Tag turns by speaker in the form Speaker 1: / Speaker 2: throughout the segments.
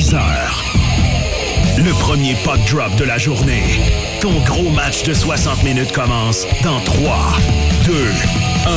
Speaker 1: 16h. Le premier puck drop de la journée. Ton gros match de 60 minutes commence dans 3, 2, 1.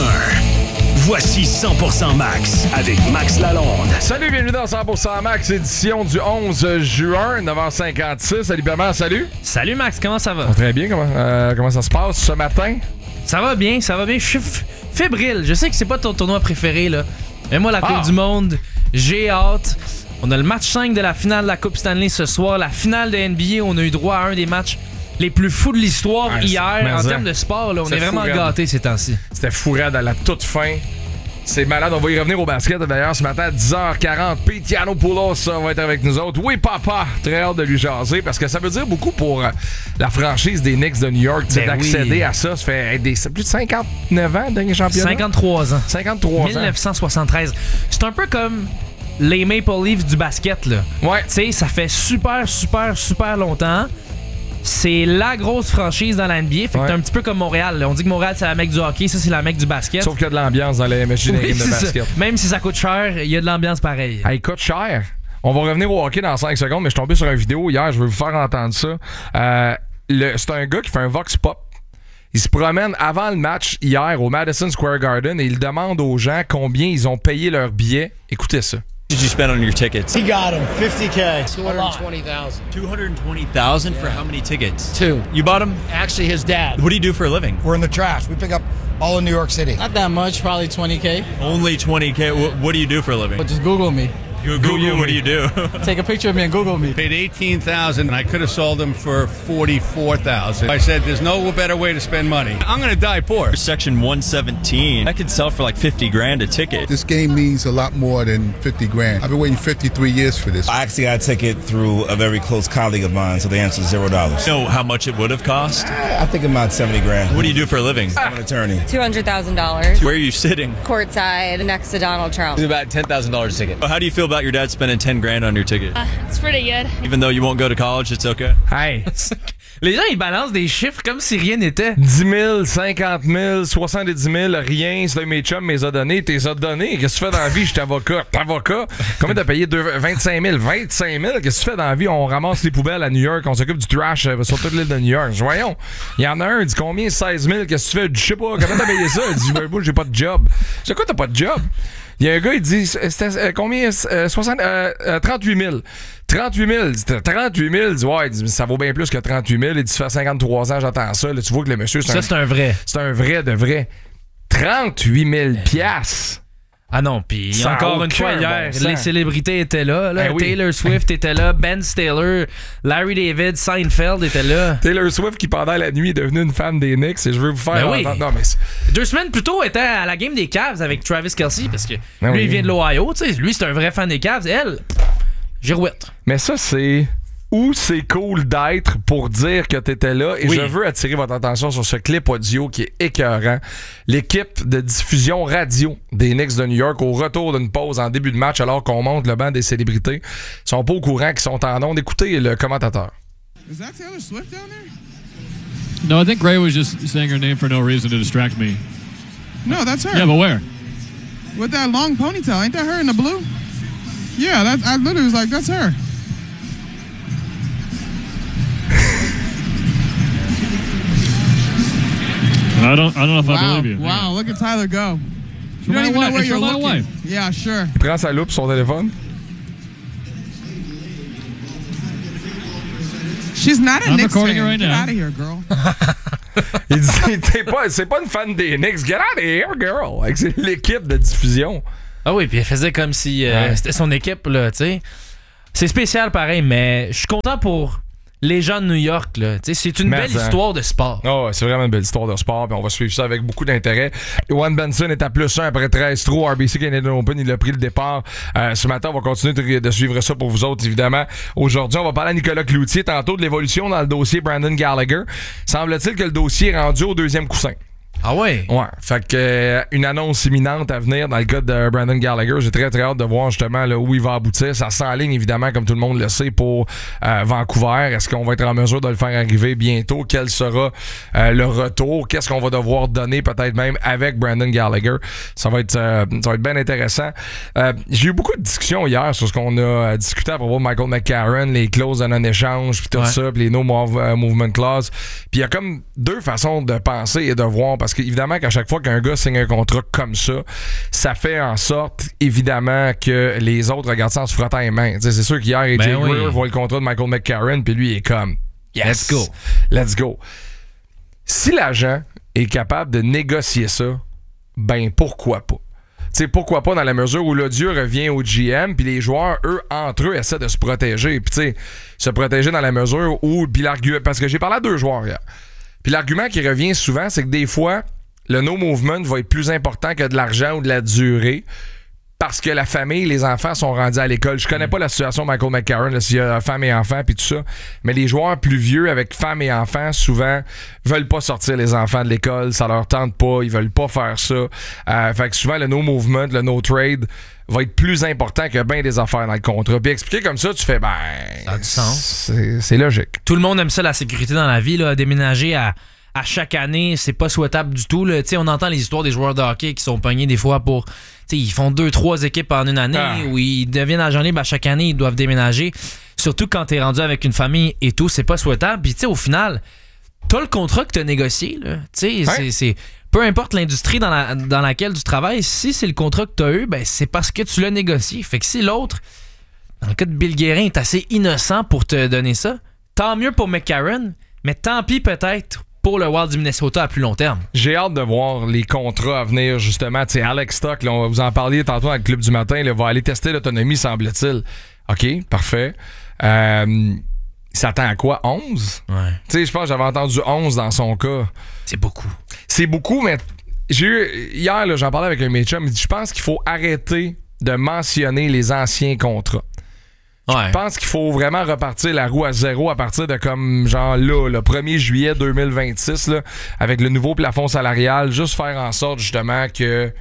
Speaker 1: Voici 100% Max avec Max Lalonde.
Speaker 2: Salut, bienvenue dans 100% Max, édition du 11 juin, 9h56. Salut, Bernard, salut.
Speaker 3: Salut Max, comment ça va?
Speaker 2: Très bien, comment ça se passe ce matin?
Speaker 3: Ça va bien. Je suis fébrile. Je sais que c'est pas ton tournoi préféré, là. Mais moi, la Coupe du Monde, j'ai hâte. On a le match 5 de la finale de la Coupe Stanley ce soir. La finale de NBA, on a eu droit à un des matchs les plus fous de l'histoire hier. En termes de sport, là, on est vraiment gâtés ces temps-ci.
Speaker 2: C'était fou raide à la toute fin. C'est malade, on va y revenir au basket d'ailleurs ce matin à 10h40. Pete Yiannopoulos va être avec nous autres. Oui, papa, très hâte de lui jaser parce que ça veut dire beaucoup pour la franchise des Knicks de New York d'accéder à ça. Ça fait plus de 59 ans, dernier championnat.
Speaker 3: 53 ans.
Speaker 2: 53 ans.
Speaker 3: 1973. C'est un peu comme les Maple Leafs du basket, là.
Speaker 2: Ouais.
Speaker 3: Tu sais, ça fait super longtemps. C'est la grosse franchise dans la NBA. Fait que t'es un petit peu comme Montréal. Là. On dit que Montréal, c'est la mecque du hockey. Ça, c'est la mecque du basket.
Speaker 2: Sauf qu'il y a de l'ambiance dans les machines de basket.
Speaker 3: Ça. Même si ça coûte cher, il y a de l'ambiance pareille.
Speaker 2: Il coûte cher. On va revenir au hockey dans 5 secondes, mais je suis tombé sur une vidéo hier. Je veux vous faire entendre ça. C'est un gars qui fait un vox pop. Il se promène avant le match hier au Madison Square Garden et il demande aux gens combien ils ont payé leur billet. Écoutez ça.
Speaker 4: What did you spend on your tickets?
Speaker 5: He got him. $50K.
Speaker 4: $220,000. $220,000 for how many tickets?
Speaker 5: 2.
Speaker 4: You bought them?
Speaker 5: Actually, his dad.
Speaker 4: What do you do for a living?
Speaker 5: We're in the trash. We pick up all in New York City.
Speaker 6: Not that much, probably $20K.
Speaker 4: Only $20K. What do you do for a living?
Speaker 6: But just Google me.
Speaker 4: Google you. What do you do?
Speaker 6: Take a picture of me and Google me.
Speaker 7: Paid $18,000 and I could have sold them for $44,000. I said, there's no better way to spend money. I'm going to die poor.
Speaker 4: Section 117. That could sell for like $50,000 a ticket.
Speaker 8: This game means a lot more than $50,000. I've been waiting 53 years for this.
Speaker 9: I actually got a ticket through a very close colleague of mine, so the answer is $0.
Speaker 4: You know how much it would have cost?
Speaker 9: I think about $70,000.
Speaker 4: What do you do for a living?
Speaker 9: I'm an attorney.
Speaker 10: $200,000.
Speaker 4: Where are you sitting?
Speaker 10: Courtside next to Donald Trump.
Speaker 4: It's about $10,000 a ticket. How do you feel about your dad spending $10,000 on your ticket?
Speaker 10: It's pretty good.
Speaker 4: Even though you won't go to college, it's okay?
Speaker 2: Hey!
Speaker 3: Les gens, ils balancent des chiffres comme si rien n'était.
Speaker 2: 10 000, 50 000, 70 000, rien. C'est un mes chums me les a donnés. T'es a donné. Qu'est-ce que tu fais dans la vie? Je suis avocat. T'avocat? Combien t'as payé? 25 000. 25 000? Qu'est-ce que tu fais dans la vie? On ramasse les poubelles à New York. On s'occupe du trash sur toute l'île de New York. Voyons. Il y en a un, il dit combien? 16 000. Qu'est-ce que tu fais? Je sais pas. Comment t'as payé ça? Il dit, j'ai pas de job. C'est quoi, t'as pas de job? Il y a un gars, il dit, c'était combien? 38 000. 38 000. Il dit, 38 000. Il dit, ouais, il dit, ça vaut bien plus que 38 000. Il dit, ça fait 53 ans, j'attends ça. Là, tu vois que le monsieur,
Speaker 3: c'est un vrai.
Speaker 2: C'est un vrai de vrai. 38 000 piastres.
Speaker 3: Ah non, puis encore une fois hier, les célébrités étaient là.
Speaker 2: Ben oui.
Speaker 3: Taylor Swift était là, Ben Stiller, Larry David, Seinfeld était là.
Speaker 2: Taylor Swift qui pendant la nuit est devenue une fan des Knicks et je veux vous faire...
Speaker 3: Ben oui.
Speaker 2: Non, mais
Speaker 3: 2 semaines plus tôt, elle était à la game des Cavs avec Travis Kelce parce que lui, il vient de l'Ohio. Lui, c'est un vrai fan des Cavs. Elle, girouette.
Speaker 2: Mais ça, c'est... Où c'est cool d'être pour dire que t'étais là. Et je veux attirer votre attention sur ce clip audio qui est écœurant. L'équipe de diffusion radio des Knicks de New York, au retour d'une pause en début de match, alors qu'on monte le banc des célébrités, sont pas au courant qu'ils sont en onde. Écoutez le commentateur.
Speaker 11: Is that Taylor Swift down there?
Speaker 12: No, I think Ray was just saying her name for no reason to distract me.
Speaker 11: No, that's her.
Speaker 12: Yeah, but where?
Speaker 11: With that long ponytail. Ain't that her in the blue? Yeah, I literally was like, that's her.
Speaker 12: I don't know if I believe you.
Speaker 11: Wow, look at Tyler go. You don't even know where you're looking. Yeah, sure.
Speaker 2: Il prend sa loupe sur son téléphone.
Speaker 11: She's not a Knicks fan.
Speaker 12: Right
Speaker 11: Get
Speaker 12: now.
Speaker 11: out of here, girl.
Speaker 2: Il dit, c'est pas une fan des Knicks. Get out of here, girl. C'est l'équipe de diffusion.
Speaker 3: Ah oui, puis elle faisait comme si c'était son équipe, là, tu sais. C'est spécial pareil, mais je suis content pour les gens de New York, là. C'est une belle histoire de sport.
Speaker 2: Oh, c'est vraiment une belle histoire de sport. Puis on va suivre ça avec beaucoup d'intérêt. Ewan Benson est à +1 après 13 trous. RBC Canadian Open, il a pris le départ. Ce matin, on va continuer de suivre ça pour vous autres, évidemment. Aujourd'hui, on va parler à Nicolas Cloutier tantôt de l'évolution dans le dossier Brandon Gallagher. Semble-t-il que le dossier est rendu au 2e coussin.
Speaker 3: Ah ouais?
Speaker 2: Ouais. Fait que une annonce imminente à venir dans le cas de Brandon Gallagher. J'ai très hâte de voir justement là, où il va aboutir. Ça s'enligne évidemment, comme tout le monde le sait, pour Vancouver. Est-ce qu'on va être en mesure de le faire arriver bientôt? Quel sera le retour? Qu'est-ce qu'on va devoir donner peut-être même avec Brandon Gallagher? Ça va être bien intéressant. J'ai eu beaucoup de discussions hier sur ce qu'on a discuté à propos de Michael McCarron, les clauses de non-échange, puis tout ça, puis les no movement clause. Puis il y a comme deux façons de penser et de voir, parce qu'évidemment qu'à chaque fois qu'un gars signe un contrat comme ça fait en sorte évidemment que les autres regardent ça en se frottant les mains. T'sais, c'est sûr qu'hier AJ Greer voit le contrat de Michael McCarron, puis lui il est comme yes, let's go. Si l'agent est capable de négocier ça, ben pourquoi pas? T'sais, pourquoi pas dans la mesure où l'odieux revient au GM, puis les joueurs, eux, entre eux, essaient de se protéger. Puis tu sais, se protéger dans la mesure où... Puis l'argument... Parce que j'ai parlé à 2 joueurs hier. Puis l'argument qui revient souvent, c'est que des fois, le no-movement va être plus important que de l'argent ou de la durée, parce que la famille, les enfants sont rendus à l'école. Je connais pas la situation de Michael McCarron, s'il y a femme et enfants puis tout ça, mais les joueurs plus vieux avec femme et enfants, souvent, veulent pas sortir les enfants de l'école, ça leur tente pas, ils veulent pas faire ça. Fait que souvent, le no-movement, le no-trade va être plus important que bien des affaires dans le contrat. Puis expliquer comme ça, tu fais,
Speaker 3: ça a du sens.
Speaker 2: C'est logique.
Speaker 3: Tout le monde aime ça, la sécurité dans la vie, là, déménager à chaque année, c'est pas souhaitable du tout. Là. On entend les histoires des joueurs de hockey qui sont pognés des fois pour... Ils font 2-3 équipes en une année où ils deviennent agents libres à chaque année, ils doivent déménager. Surtout quand t'es rendu avec une famille et tout, c'est pas souhaitable. Puis au final, t'as le contrat que t'as négocié. Là. C'est peu importe l'industrie dans laquelle tu travailles, si c'est le contrat que t'as eu, ben, c'est parce que tu l'as négocié. Fait que si l'autre, dans le cas de Bill Guérin, est assez innocent pour te donner ça, tant mieux pour McCarron, mais tant pis peut-être pour le Wild du Minnesota à plus long terme.
Speaker 2: J'ai hâte de voir les contrats à venir, justement. Tu sais, Alex Stock, là, vous en parliez tantôt dans le club du matin, là, va aller tester l'autonomie, semble-t-il. OK, parfait. Il s'attend à quoi? 11?
Speaker 3: Ouais.
Speaker 2: Tu sais, je pense que j'avais entendu 11 dans son cas.
Speaker 3: C'est beaucoup.
Speaker 2: C'est beaucoup, mais j'ai eu... Hier, là, j'en parlais avec un de mes chums, il dit, je pense qu'il faut arrêter de mentionner les anciens contrats. Je pense qu'il faut vraiment repartir la roue à zéro à partir de comme genre là, le 1er juillet 2026 là, avec le nouveau plafond salarial, juste faire en sorte justement que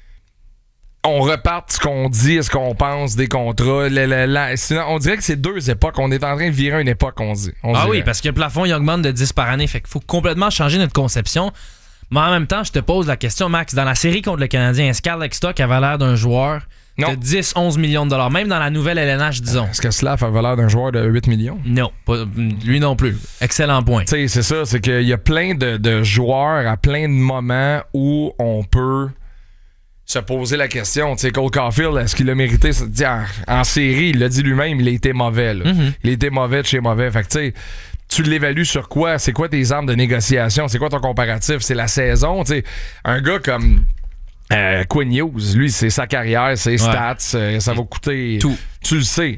Speaker 2: on reparte ce qu'on dit et ce qu'on pense des contrats. Sinon, on dirait que c'est 2 époques. On est en train de virer une époque, on dit.
Speaker 3: Oui, parce que le plafond il augmente de 10 par année, fait qu'il faut complètement changer notre conception. Mais en même temps, je te pose la question, Max, dans la série contre le Canadien, est-ce qu'Alex Stock avait l'air d'un joueur de 10-11 millions de dollars, même dans la nouvelle LNH, disons?
Speaker 2: Est-ce que Slav avait l'air d'un joueur de 8 millions?
Speaker 3: Non, lui non plus. Excellent point.
Speaker 2: Tu sais, c'est ça, c'est qu'il y a plein de joueurs à plein de moments où on peut se poser la question. Tu sais, Cole Caulfield, est-ce qu'il a mérité? En série, il l'a dit lui-même, il a été mauvais. Là. Mm-hmm. Il a été mauvais de chez mauvais. Fait que tu sais, tu l'évalues sur quoi? C'est quoi tes armes de négociation? C'est quoi ton comparatif? C'est la saison? Tu sais, un gars comme... Quinn Hughes, lui, c'est sa carrière, ses stats, ça va coûter
Speaker 3: tout.
Speaker 2: Tu le sais.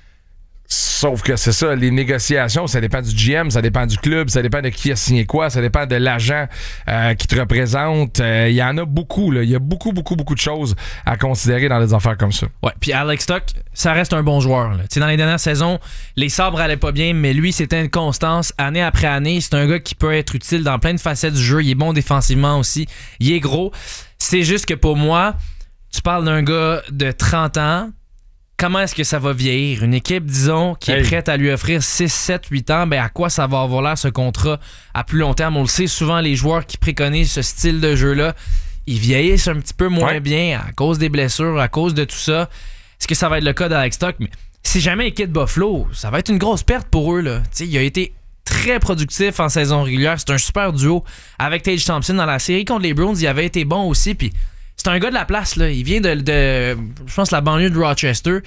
Speaker 2: Sauf que c'est ça, les négociations, ça dépend du GM, ça dépend du club, ça dépend de qui a signé quoi, ça dépend de l'agent qui te représente. Il y en a beaucoup, là. Il y a beaucoup de choses à considérer dans des affaires comme ça.
Speaker 3: Ouais, puis Alex Stock, ça reste un bon joueur. Là. Dans les dernières saisons, les sabres allaient pas bien, mais lui, c'était une constance année après année. C'est un gars qui peut être utile dans plein de facettes du jeu. Il est bon défensivement aussi. Il est gros. C'est juste que pour moi, tu parles d'un gars de 30 ans. Comment est-ce que ça va vieillir? Une équipe, disons, qui est prête à lui offrir 6, 7, 8 ans, ben à quoi ça va avoir l'air ce contrat à plus long terme? On le sait, souvent, les joueurs qui préconisent ce style de jeu-là, ils vieillissent un petit peu moins bien à cause des blessures, à cause de tout ça. Est-ce que ça va être le cas d'Alex Stock? Mais si jamais il quitte Buffalo, ça va être une grosse perte pour eux. Là. Il a été très productif en saison régulière. C'est un super duo avec Tage Thompson. Dans la série contre les Bruins, il avait été bon aussi, puis c'est un gars de la place, là. Il vient de je pense, la banlieue de Rochester.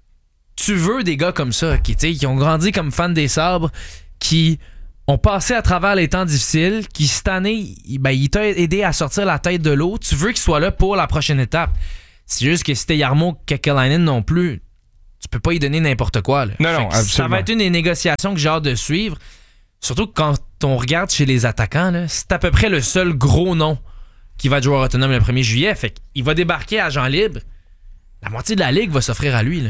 Speaker 3: Tu veux des gars comme ça, qui ont grandi comme fans des sabres, qui ont passé à travers les temps difficiles, qui cette année, il t'a aidé à sortir la tête de l'eau. Tu veux qu'il soit là pour la prochaine étape. C'est juste que si t'es Jarmo Kekalainen non plus, tu peux pas y donner n'importe quoi. Là.
Speaker 2: Non, absolument.
Speaker 3: Ça va être une des négociations que j'ai hâte de suivre. Surtout quand on regarde chez les attaquants, là, c'est à peu près le seul gros nom qui va être joueur autonome le 1er juillet. Fait qu'il va débarquer agent libre. La moitié de la ligue va s'offrir à lui. Là.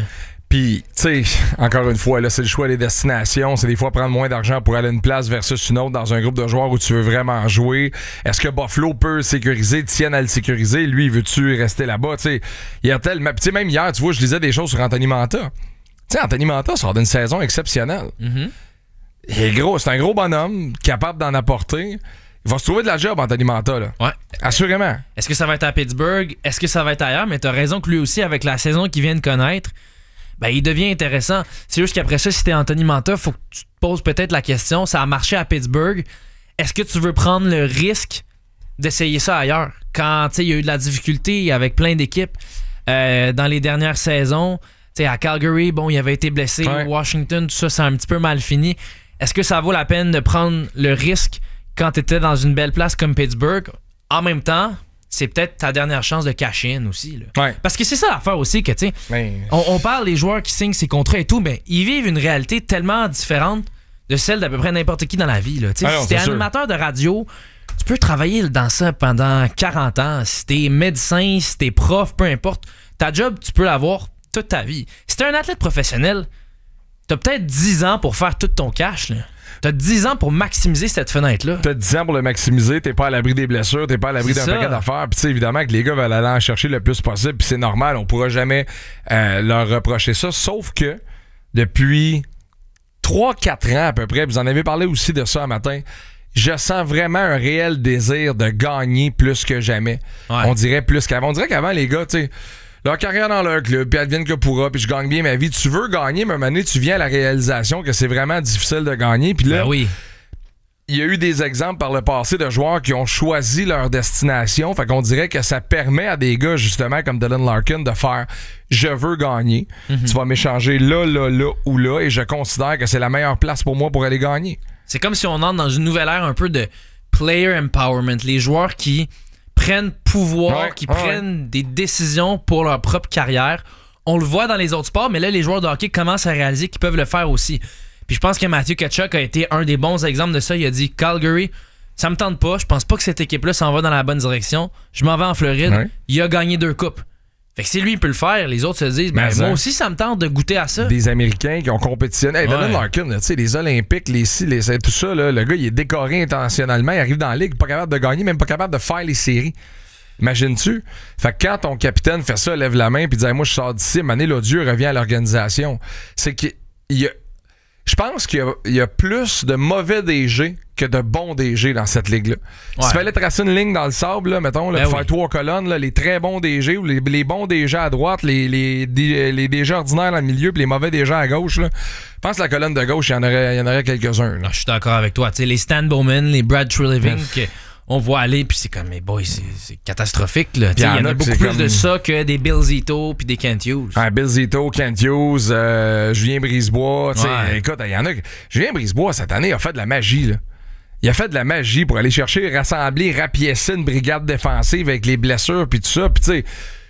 Speaker 2: Puis, tu sais, encore une fois, là, c'est le choix des destinations. C'est des fois prendre moins d'argent pour aller à une place versus une autre dans un groupe de joueurs où tu veux vraiment jouer. Est-ce que Buffalo peut sécuriser, tienne à le sécuriser? Lui, veux-tu rester là-bas? Tu sais, il y a tellement... Tu sais, même hier, tu vois, je lisais des choses sur Anthony Mantha. Tu sais, Anthony Mantha sort d'une saison exceptionnelle.
Speaker 3: Mm-hmm.
Speaker 2: Il est gros, c'est un gros bonhomme, capable d'en apporter. Il va se trouver de la job, Anthony Mantha, là.
Speaker 3: Ouais.
Speaker 2: Assurément.
Speaker 3: Est-ce que ça va être à Pittsburgh? Est-ce que ça va être ailleurs? Mais t'as raison que lui aussi, avec la saison qu'il vient de connaître, ben, il devient intéressant. C'est juste qu'après ça, si t'es Anthony Mantha, faut que tu te poses peut-être la question, ça a marché à Pittsburgh, est-ce que tu veux prendre le risque d'essayer ça ailleurs? Quand, tu sais, il y a eu de la difficulté avec plein d'équipes dans les dernières saisons, tu sais, à Calgary, bon, il avait été blessé, Washington, tout ça, c'est un petit peu mal fini. Est-ce que ça vaut la peine de prendre le risque quand t'étais dans une belle place comme Pittsburgh? En même temps, c'est peut-être ta dernière chance de cash-in aussi. Là.
Speaker 2: Ouais.
Speaker 3: Parce que c'est ça l'affaire aussi que, tu sais, on parle des joueurs qui signent ces contrats et tout, mais ils vivent une réalité tellement différente de celle d'à peu près n'importe qui dans la vie. Là.
Speaker 2: Ah non,
Speaker 3: si t'es animateur de radio, tu peux travailler dans ça pendant 40 ans. Si t'es médecin, si t'es prof, peu importe, ta job, tu peux l'avoir toute ta vie. Si t'es un athlète professionnel, t'as peut-être 10 ans pour faire tout ton cash, là. T'as 10 ans pour maximiser cette fenêtre-là.
Speaker 2: T'as 10 ans pour le maximiser, t'es pas à l'abri des blessures, t'es pas à l'abri d'un paquet d'affaires. Puis tu sais, évidemment que les gars veulent aller en chercher le plus possible, puis c'est normal, on pourra jamais leur reprocher ça, sauf que depuis 3-4 ans à peu près, vous en avez parlé aussi de ça un matin, je sens vraiment un réel désir de gagner plus que jamais. Ouais. On dirait plus qu'avant. On dirait qu'avant, les gars, tu sais, leur carrière dans leur club, puis advienne que pourra, puis je gagne bien ma vie. Tu veux gagner, mais à un moment donné, tu viens à la réalisation que c'est vraiment difficile de gagner. Puis là,
Speaker 3: oui.
Speaker 2: Il y a eu des exemples par le passé de joueurs qui ont choisi leur destination. Fait qu'on dirait que ça permet à des gars, justement, comme Dylan Larkin, de faire « je veux gagner ». Tu vas m'échanger là, là, là ou là, et je considère que c'est la meilleure place pour moi pour aller gagner.
Speaker 3: C'est comme si on entre dans une nouvelle ère un peu de player empowerment. Les joueurs qui prennent pouvoir, qui prennent des décisions pour leur propre carrière. On le voit dans les autres sports, mais là, les joueurs de hockey commencent à réaliser qu'ils peuvent le faire aussi. Puis je pense que Matthew Tkachuk a été un des bons exemples de ça. Il a dit « Calgary, ça me tente pas. Je pense pas que cette équipe-là s'en va dans la bonne direction. Je m'en vais en Floride. Ouais. Il a gagné 2 coupes. » Fait que si lui, il peut le faire, les autres se disent ben, moi aussi, ça me tente de goûter à ça. Des
Speaker 2: Américains qui ont compétitionné. Hey, Dylan Larkin, tu sais, les Olympiques, tout ça, là, le gars, il est décoré internationalement. Il arrive dans la ligue, pas capable de gagner, même pas capable de faire les séries. Imagines-tu? Fait que quand ton capitaine fait ça, lève la main puis dit hey, moi, je sors d'ici, Mané l'odieux revient à l'organisation. C'est qu'il y a. Je pense qu'il y a plus de mauvais DG que de bons DG dans cette ligue-là. Ouais. S'il fallait tracer une ligne dans le sable, là, mettons, là, pour faire 3 colonnes, là, les très bons DG ou les bons DG à droite, les DG ordinaires dans le milieu puis les mauvais DG à gauche, là, je pense que la colonne de gauche, il y en aurait quelques-uns.
Speaker 3: Non, je suis d'accord avec toi. T'sais, les Stan Bowman, les Brad Treliving, on voit aller, puis c'est comme, mais boy, c'est catastrophique. Il y en a beaucoup plus de ça que des Bill Zito puis des Kent Hughes.
Speaker 2: Ah, Bill Zito, Kent Hughes, Julien Brisebois. Écoute, il y en a. Julien Brisebois, cette année, a fait de la magie. Là. Il a fait de la magie pour aller chercher, rassembler, rapiécer une brigade défensive avec les blessures puis tout ça. Puis tu sais,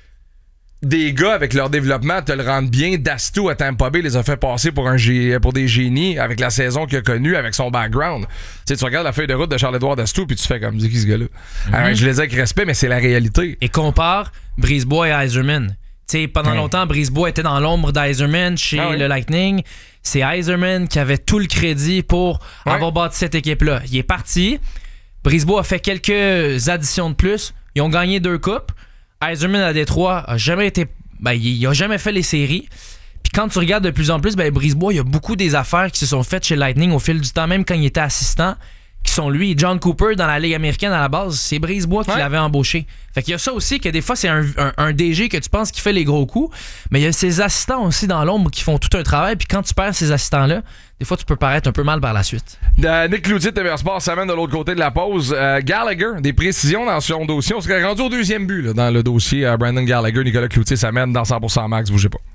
Speaker 2: des gars avec leur développement te le rendent bien. Dastou à Tampa Bay les a fait passer pour des génies avec la saison qu'il a connue, avec son background. Tu sais, tu regardes la feuille de route de Charles-Édouard Dastou puis tu fais comme, c'est qui ce gars-là? Alors, je les ai avec respect, mais c'est la réalité.
Speaker 3: Et compare Brisebois et Yzerman. Tu sais, pendant longtemps, Brisebois était dans l'ombre d'Yzerman chez le Lightning. C'est Yzerman qui avait tout le crédit pour avoir bâti cette équipe-là. Il est parti. Brisebois a fait quelques additions de plus. Ils ont gagné 2 coupes. Yzerman à Détroit a jamais été. Il a jamais fait les séries. Puis quand tu regardes de plus en plus, Brisebois, il y a beaucoup des affaires qui se sont faites chez Lightning au fil du temps, même quand il était assistant, qui sont lui. John Cooper dans la Ligue américaine à la base, c'est Brisebois qui l'avait embauché. Fait qu'il y a ça aussi, que des fois, c'est un DG que tu penses qui fait les gros coups, mais il y a ses assistants aussi dans l'ombre qui font tout un travail. Puis quand tu perds ces assistants-là, des fois, tu peux paraître un peu mal par la suite.
Speaker 2: Nick Cloutier de TVA Sport s'amène de l'autre côté de la pause. Gallagher, des précisions dans son dossier. On serait rendu au 2e but là, dans le dossier. Brandon Gallagher, Nicolas Cloutier s'amène dans 100% Max. Bougez pas.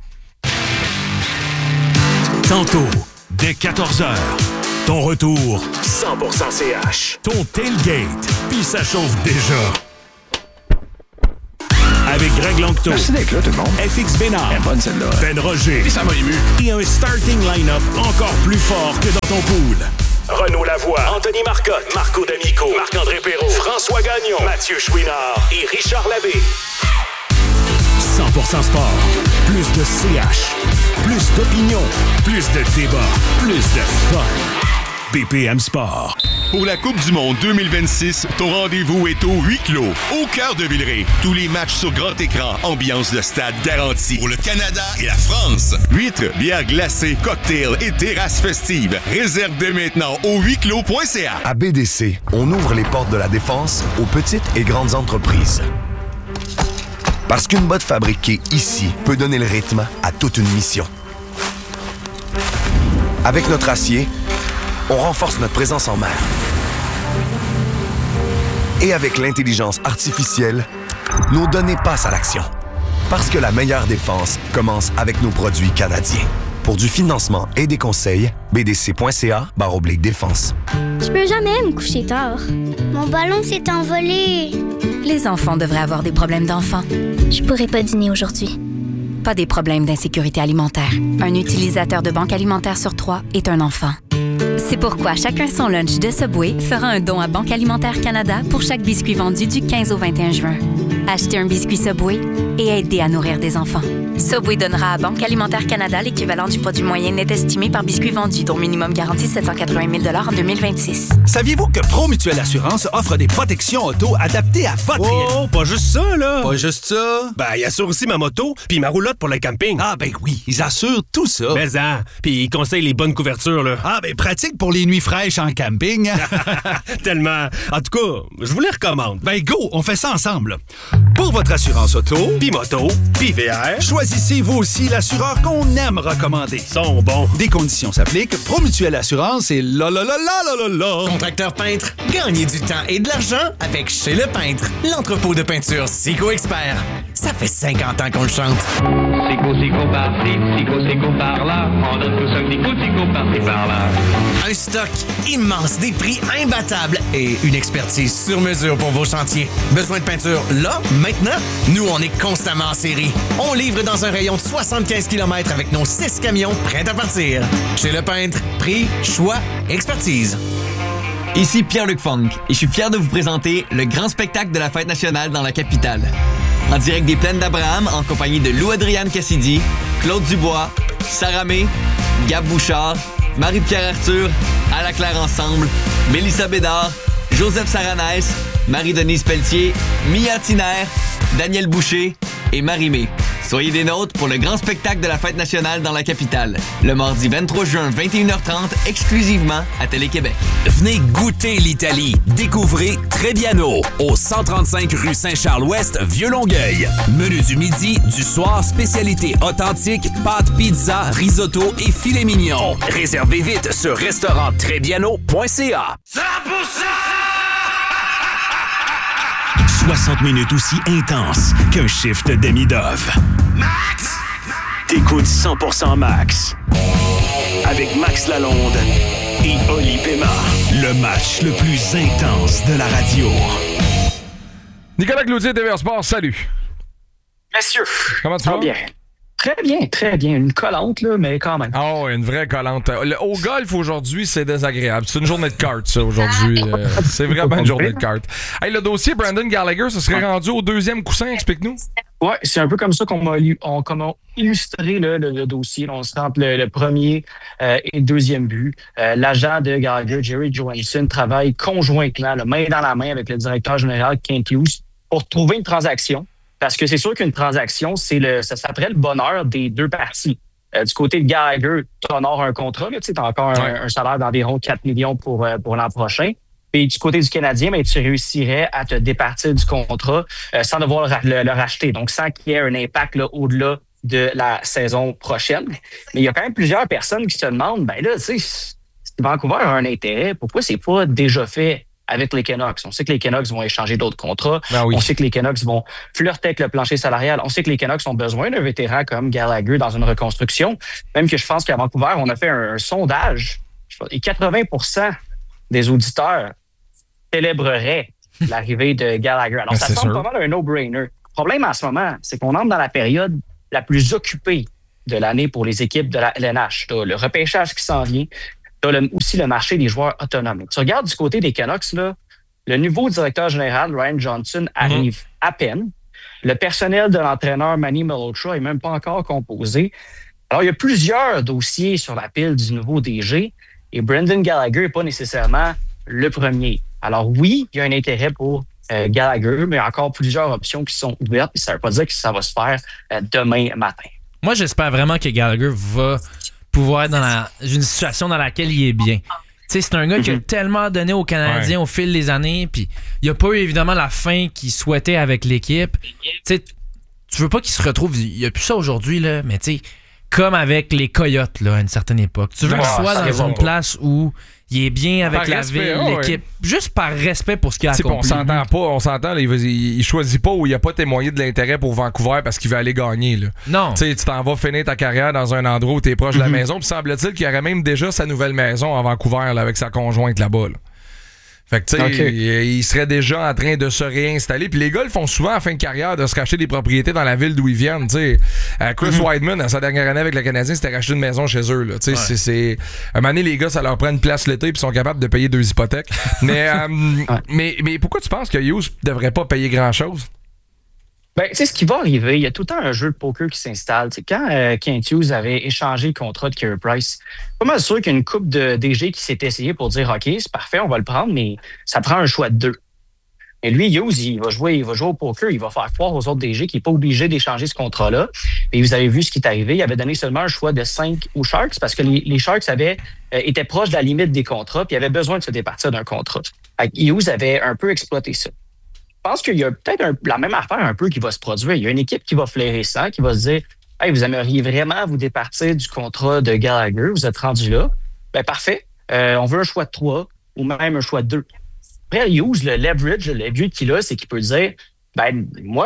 Speaker 1: Tantôt, dès 14h, ton retour 100% CH. Ton tailgate, puis ça chauffe déjà. Avec Greg Langto.
Speaker 13: Merci d'être là, tout le monde.
Speaker 1: FX Bénard.
Speaker 13: Bonne celle-là.
Speaker 1: Ben Roger.
Speaker 13: Et ça m'a ému.
Speaker 1: Et un starting line-up encore plus fort que dans ton pool. Renaud Lavoie, Anthony Marcotte, Marco D'Amico, Marc-André Perrault, François Gagnon, Mathieu Chouinard et Richard Labbé. 100% sport. Plus de CH. Plus d'opinion. Plus de débats. Plus de fun. BPM Sport.
Speaker 13: Pour la Coupe du Monde 2026, ton rendez-vous est au huis clos, au cœur de Villeray. Tous les matchs sur grand écran, ambiance de stade garantie. Pour le Canada et la France. Huîtres, bières glacées, cocktails et terrasses festives. Réserve dès maintenant au huisclos.ca.
Speaker 14: À BDC, on ouvre les portes de la défense aux petites et grandes entreprises. Parce qu'une botte fabriquée ici peut donner le rythme à toute une mission. Avec notre acier, on renforce notre présence en mer. Et avec l'intelligence artificielle, nos données passent à l'action. Parce que la meilleure défense commence avec nos produits canadiens. Pour du financement et des conseils, bdc.ca/défense.
Speaker 15: Je peux jamais me coucher tard. Mon ballon s'est envolé.
Speaker 16: Les enfants devraient avoir des problèmes d'enfants.
Speaker 15: Je pourrais pas dîner aujourd'hui.
Speaker 16: Pas des problèmes d'insécurité alimentaire. Un utilisateur de banque alimentaire sur 3 est un enfant. C'est pourquoi Chacun son lunch de Subway fera un don à Banque Alimentaire Canada pour chaque biscuit vendu du 15 au 21 juin. Achetez un biscuit Subway et aidez à nourrir des enfants. Subway donnera à Banque Alimentaire Canada l'équivalent du produit moyen net estimé par biscuit vendu, dont minimum garantie 780 000 $ en 2026.
Speaker 17: Saviez-vous que Promutuelle Assurance offre des protections auto adaptées à votre...
Speaker 18: Oh, pas juste ça, là!
Speaker 17: Pas juste ça?
Speaker 18: Ben, ils assurent aussi ma moto puis ma roulotte pour le camping.
Speaker 17: Ah, ben oui, ils assurent tout ça.
Speaker 18: Mais puis ils conseillent les bonnes couvertures, là.
Speaker 17: Ah, ben pratique pour les nuits fraîches en camping.
Speaker 18: Tellement. En tout cas, je vous les recommande.
Speaker 17: Ben go, on fait ça ensemble. Pour votre assurance auto,
Speaker 18: puis moto, puis VR,
Speaker 17: choisissez vous aussi l'assureur qu'on aime recommander.
Speaker 18: Ils sont bons.
Speaker 17: Des conditions s'appliquent. Promutuelle Assurance et la.
Speaker 19: Contracteur peintre, gagnez du temps et de l'argent avec Chez Le Peintre, l'entrepôt de peinture Sico Expert. Ça fait 50 ans qu'on le chante.
Speaker 20: Sico par-ci, Sico par-là. On donne tous un petit coup, Sico par-ci par-là.
Speaker 19: Un stock immense, des prix imbattables et une expertise sur mesure pour vos chantiers. Besoin de peinture là, maintenant? Nous, on est constamment en série. On livre dans un rayon de 75 km avec nos 6 camions prêts à partir. Chez Le Peintre, prix, choix, expertise.
Speaker 21: Ici Pierre-Luc Funk et je suis fier de vous présenter le grand spectacle de la Fête nationale dans la capitale. En direct des Plaines d'Abraham, en compagnie de Lou-Adriane Cassidy, Claude Dubois, Sarah May, Gab Bouchard, Marie-Pierre Arthur, À la Claire Ensemble, Mélissa Bédard, Joseph Saranès, Marie-Denise Pelletier, Mia Tiner, Daniel Boucher et Marie-Mé. Soyez des nôtres pour le grand spectacle de la Fête nationale dans la capitale. Le mardi 23 juin, 21h30, exclusivement à Télé-Québec.
Speaker 22: Venez goûter l'Italie. Découvrez Trebbiano, au 135 rue Saint-Charles-Ouest, Vieux-Longueuil. Menu du midi, du soir, spécialité authentique, pâtes, pizza, risotto et filet mignon. Réservez vite sur restauranttrebbiano.ca.
Speaker 1: 60 minutes aussi intenses qu'un shift demi-dove. Max! T'écoutes 100% Max. Avec Max Lalonde et Oli Pema. Le match le plus intense de la radio.
Speaker 2: Nicolas Cloutier, TVA Sport, salut.
Speaker 23: Messieurs.
Speaker 2: Comment tu vas?
Speaker 23: Bien. Très bien. Une collante, là, mais quand même.
Speaker 2: Oh, une vraie collante. Au golf, aujourd'hui, c'est désagréable. C'est une journée de cartes, ça, aujourd'hui. C'est vraiment une journée de cartes. Hey, le dossier Brandon Gallagher, ça serait rendu au deuxième coussin, explique-nous.
Speaker 23: Oui, c'est un peu comme ça qu'on a illustré le dossier. On se entre le premier et le deuxième but. L'agent de Gallagher, Jerry Johansson, travaille conjointement, main dans la main avec le directeur général, Kent Hughes, pour trouver une transaction. Parce que c'est sûr qu'une transaction, ça s'appelle le bonheur des deux parties. Du côté de Gallagher, tu honores un contrat, tu as encore un salaire d'environ 4 millions pour l'an prochain. Et du côté du Canadien, tu réussirais à te départir du contrat sans devoir le racheter. Donc, sans qu'il y ait un impact au-delà de la saison prochaine. Mais il y a quand même plusieurs personnes qui se demandent, si Vancouver a un intérêt, pourquoi c'est pas déjà fait avec les Canucks? On sait que les Canucks vont échanger d'autres contrats. On sait que les Canucks vont flirter avec le plancher salarial. On sait que les Canucks ont besoin d'un vétéran comme Gallagher dans une reconstruction. Même que je pense qu'à Vancouver, on a fait un sondage et 80% des auditeurs célébreraient l'arrivée de Gallagher. Alors, ça semble pas mal un no-brainer. Le problème en ce moment, c'est qu'on entre dans la période la plus occupée de l'année pour les équipes de la LNH. T'as le repêchage qui s'en vient. Tu as aussi le marché des joueurs autonomes. Tu regardes du côté des Canucks, là, le nouveau directeur général, Ryan Johnson, arrive à peine. Le personnel de l'entraîneur Manny Malhotra n'est même pas encore composé. Alors, il y a plusieurs dossiers sur la pile du nouveau DG et Brendan Gallagher n'est pas nécessairement le premier. Alors oui, il y a un intérêt pour Gallagher, mais il y a encore plusieurs options qui sont ouvertes et ça ne veut pas dire que ça va se faire demain matin.
Speaker 3: Moi, j'espère vraiment que Gallagher va pouvoir être dans une situation dans laquelle il est bien. Tu sais, c'est un gars qui a tellement donné aux Canadiens au fil des années, puis il n'a pas eu évidemment la fin qu'il souhaitait avec l'équipe. Tu sais, tu veux pas qu'il se retrouve, il n'y a plus ça aujourd'hui, là, mais tu sais, comme avec les Coyotes là, à une certaine époque. Tu veux qu'il soit dans une place où il est bien avec la ville, l'équipe, juste par respect pour ce qu'il a accompli.
Speaker 2: On s'entend, là, il choisit pas ou il a pas témoigné de l'intérêt pour Vancouver parce qu'il veut aller gagner. Là.
Speaker 3: Non.
Speaker 2: Tu t'en vas finir ta carrière dans un endroit où tu es proche de la maison. Puis semble-t-il qu'il y aurait même déjà sa nouvelle maison à Vancouver là, avec sa conjointe là-bas. Là. Fait que, tu sais, il serait déjà en train de se réinstaller. Puis les gars, ils font souvent en fin de carrière de se racheter des propriétés dans la ville d'où ils viennent. Tu sais, Chris Weidman, à sa dernière année avec le Canadien, c'était racheter une maison chez eux. Là. Tu sais, c'est un moment donné, les gars, ça leur prend une place l'été puis ils sont capables de payer 2 hypothèques. mais pourquoi tu penses que Hughes devrait pas payer grand-chose?
Speaker 23: Ben, tu sais, ce qui va arriver, il y a tout le temps un jeu de poker qui s'installe. T'sais, quand Kent Hughes avait échangé le contrat de Carey Price, pas mal sûr qu'il y a une couple de DG qui s'est essayé pour dire « OK, c'est parfait, on va le prendre, mais ça prend un choix de 2. » Et lui, Hughes, il va jouer au poker, il va faire croire aux autres DG qu'il n'est pas obligé d'échanger ce contrat-là. Et vous avez vu ce qui est arrivé, il avait donné seulement un choix de 5 aux Sharks parce que les Sharks étaient proches de la limite des contrats puis avaient besoin de se départir d'un contrat. Hughes avait un peu exploité ça. Je pense qu'il y a peut-être la même affaire un peu qui va se produire. Il y a une équipe qui va flairer ça, qui va se dire « Hey, vous aimeriez vraiment vous départir du contrat de Gallagher, vous êtes rendu là. Ben parfait, on veut un choix de 3 ou même un choix de 2. » Après, Hughes, le leverage, le levier qu'il a, c'est qu'il peut dire « Ben moi,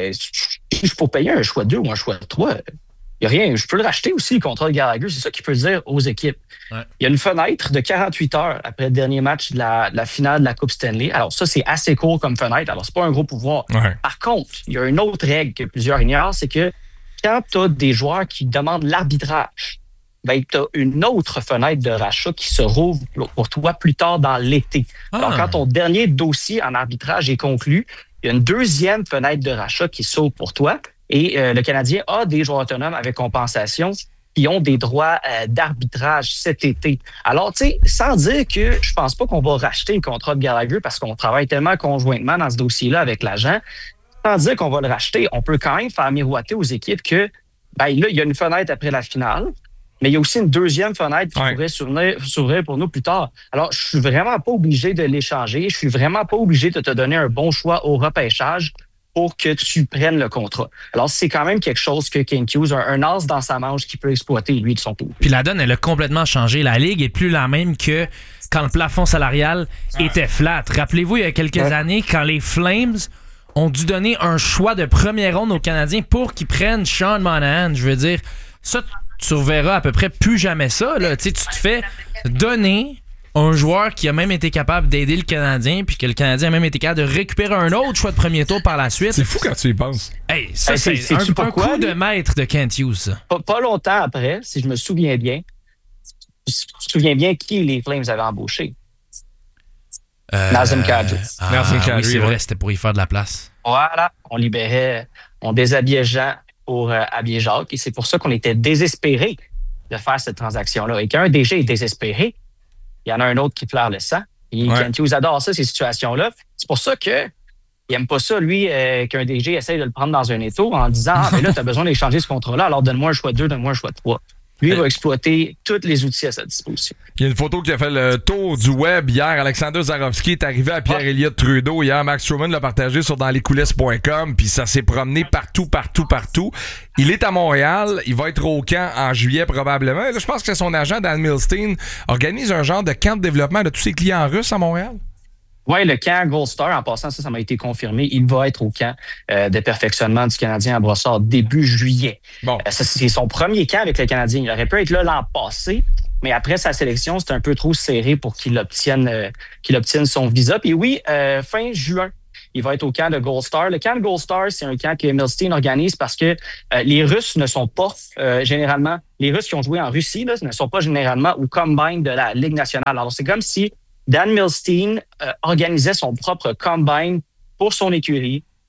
Speaker 23: je peux payer un choix de 2 ou un choix de 3. Il n'y a rien, je peux le racheter aussi, le contrat de Gallagher. » C'est ça qu'il peut dire aux équipes. Ouais. Il y a une fenêtre de 48 heures après le dernier match de la finale de la Coupe Stanley. Alors ça, c'est assez court comme fenêtre. Alors, c'est pas un gros pouvoir. Ouais. Par contre, il y a une autre règle que plusieurs ignorent, c'est que quand tu as des joueurs qui demandent l'arbitrage, ben, tu as une autre fenêtre de rachat qui se rouvre pour toi plus tard dans l'été. Alors, quand ton dernier dossier en arbitrage est conclu, il y a une deuxième fenêtre de rachat qui s'ouvre pour toi. Et le Canadien a des joueurs autonomes avec compensation qui ont des droits d'arbitrage cet été. Alors, tu sais, sans dire que je pense pas qu'on va racheter le contrat de Gallagher parce qu'on travaille tellement conjointement dans ce dossier-là avec l'agent, sans dire qu'on va le racheter, on peut quand même faire miroiter aux équipes que, ben là, il y a une fenêtre après la finale, mais il y a aussi une deuxième fenêtre qui pourrait s'ouvrir pour nous plus tard. Alors, je suis vraiment pas obligé de l'échanger. Je suis vraiment pas obligé de te donner un bon choix au repêchage pour que tu prennes le contrat. Alors, c'est quand même quelque chose que Kent Hughes a un as dans sa manche qui peut exploiter, lui, de son tour.
Speaker 3: Puis la donne, elle a complètement changé. La Ligue est plus la même que quand le plafond salarial était flat. Rappelez-vous, il y a quelques années, quand les Flames ont dû donner un choix de première ronde aux Canadiens pour qu'ils prennent Sean Monahan. Je veux dire, ça, tu reverras à peu près plus jamais ça. Là. Tu te fais donner un joueur qui a même été capable d'aider le Canadien, puis que le Canadien a même été capable de récupérer un autre choix de premier tour par la suite.
Speaker 2: C'est fou quand tu y penses.
Speaker 3: Hey, ça, c'est un coup de maître de Kent Hughes, ça.
Speaker 23: Pas longtemps après, si je me souviens bien, qui les Flames avaient embauché. Nazem Kadri.
Speaker 3: Oui, c'est vrai, c'était pour y faire de la place.
Speaker 23: Voilà, on déshabillait Jean pour habiller Jacques, et c'est pour ça qu'on était désespérés de faire cette transaction-là. Et qu'un DG est désespéré, il y en a un autre qui flaire le sang. Kent Hughes adore ça, ces situations-là. C'est pour ça qu'il n'aime pas ça, lui, qu'un DG essaye de le prendre dans un étau en disant « Ah, mais là, tu as besoin d'échanger ce contrat-là, alors donne-moi un choix de 2, donne-moi un choix de 3. » Lui, il va exploiter tous les outils à sa disposition.
Speaker 2: Il y a une photo qui a fait le tour du web hier. Alexander Zarovski est arrivé à Pierre-Éliott Trudeau. Hier, Max Truman l'a partagé sur danslescoulisses.com. Puis ça s'est promené partout. Il est à Montréal. Il va être au camp en juillet probablement. Là, je pense que son agent, Dan Milstein, organise un genre de camp de développement de tous ses clients russes à Montréal.
Speaker 23: Oui, le camp Gold Star, en passant, ça m'a été confirmé. Il va être au camp de perfectionnement du Canadien à Brossard début juillet. Bon. Ça, c'est son premier camp avec le Canadien. Il aurait pu être là l'an passé, mais après sa sélection, c'était un peu trop serré pour qu'il obtienne son visa. Puis oui, fin juin, il va être au camp de Gold Star. Le camp de Gold Star, c'est un camp que Milstein organise parce que les Russes ne sont pas généralement... Les Russes qui ont joué en Russie là, ne sont pas généralement au combine de la Ligue nationale. Alors, c'est comme si Dan Milstein organisait son propre combine pour son écurie,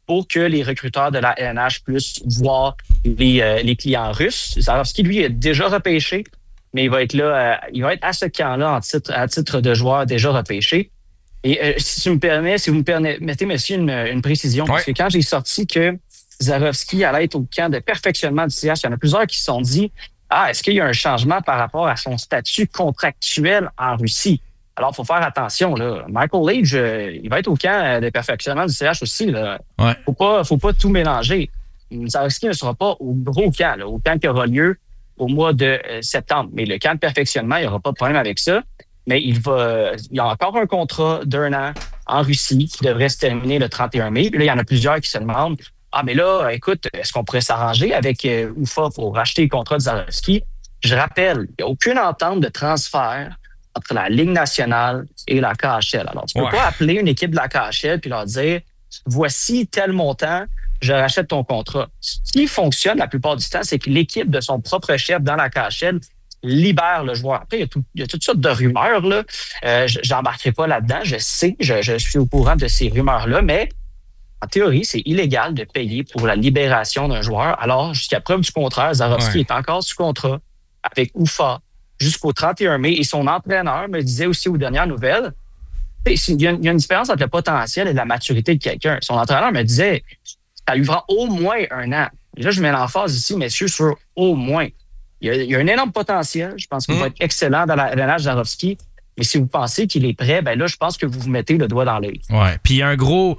Speaker 23: pour que les recruteurs de la LNH puissent voir les clients russes. Zarovski, lui, est déjà repêché, mais il va être là, il va être à ce camp-là à titre de joueur déjà repêché. Et si vous me permettez, monsieur, une précision, parce que quand j'ai sorti que Zarovski allait être au camp de perfectionnement du CH, il y en a plusieurs qui se sont dit est-ce qu'il y a un changement par rapport à son statut contractuel en Russie? Alors, il faut faire attention. Là. Michael Leach, il va être au camp de perfectionnement du CH aussi. Là.
Speaker 3: Ouais.
Speaker 23: Faut pas tout mélanger. Zarovski ne sera pas au gros camp, là, au camp qui aura lieu au mois de septembre. Mais le camp de perfectionnement, il n'y aura pas de problème avec ça. Mais il y a encore un contrat d'1 an en Russie qui devrait se terminer le 31 mai. Puis là, il y en a plusieurs qui se demandent mais là, écoute, est-ce qu'on pourrait s'arranger avec UFA pour racheter le contrat de Zarovski? Je rappelle, il n'y a aucune entente de transfert entre la Ligue nationale et la KHL. Alors, tu ne peux pas appeler une équipe de la KHL puis leur dire voici tel montant, je rachète ton contrat. Ce qui fonctionne la plupart du temps, c'est que l'équipe de son propre chef dans la KHL libère le joueur. Après, il y a toutes sortes de rumeurs, là. J'embarquerai pas là-dedans. Je sais, je suis au courant de ces rumeurs-là, mais en théorie, c'est illégal de payer pour la libération d'un joueur. Alors, jusqu'à preuve du contraire, Zarovski est encore sous contrat avec UFA jusqu'au 31 mai. Et son entraîneur me disait aussi aux dernières nouvelles, il y a une différence entre le potentiel et la maturité de quelqu'un. Son entraîneur me disait, ça lui prend au moins 1 an. Et là, je mets l'emphase ici, messieurs, sur au moins. Il y a un énorme potentiel. Je pense qu'il va être excellent dans la LNH Zarovski. Mais si vous pensez qu'il est prêt, ben là, je pense que vous vous mettez le doigt dans l'œil.
Speaker 3: Ouais. Puis il y a un gros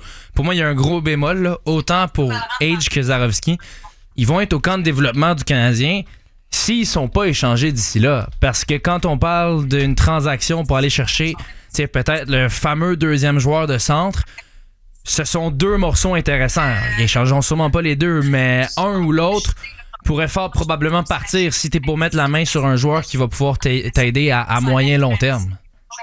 Speaker 3: bémol, là, autant pour Age que Zarovski. Ils vont être au camp de développement du Canadien s'ils ne sont pas échangés d'ici là. Parce que quand on parle d'une transaction pour aller chercher peut-être le fameux deuxième joueur de centre, ce sont 2 morceaux intéressants. Ils n'échangeront sûrement pas les deux, mais un ou l'autre pourrait fort probablement partir si tu es pour mettre la main sur un joueur qui va pouvoir t'aider à moyen long terme.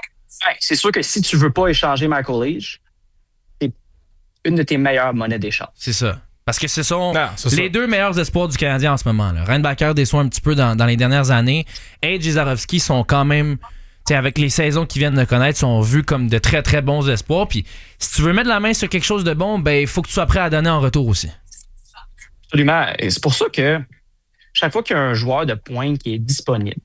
Speaker 23: C'est sûr que si tu veux pas échanger Michael Leach, c'est une de tes meilleures monnaies d'échange.
Speaker 3: C'est ça. Parce que ce sont les 2 meilleurs espoirs du Canadien en ce moment. Reinbacker déçoit un petit peu dans les dernières années. Age et Zarovski sont quand même, avec les saisons qu'ils viennent de connaître, sont vus comme de très très bons espoirs. Puis si tu veux mettre la main sur quelque chose de bon, ben il faut que tu sois prêt à donner en retour aussi.
Speaker 23: Absolument. Et c'est pour ça que chaque fois qu'il y a un joueur de pointe qui est disponible,